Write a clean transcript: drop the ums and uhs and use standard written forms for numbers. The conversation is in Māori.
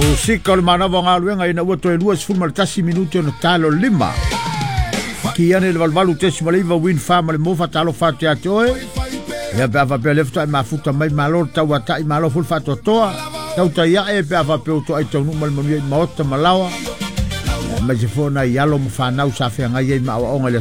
Musika le mana wanga luenga ina ua toe lua sifuru tasi minuti ona talo lima. Ki ane le valvalu tesi maliva win farm le mofa talo fatu ya toe. Ia pe ava pe lefta ma futa mai malo tau ata i malo ful fatu toa. Tau ta ia e pe ava pe to ai tau nu mal manu i maota malawa. Ma se fona i alo mo fa nau sa fe ngai ma onga le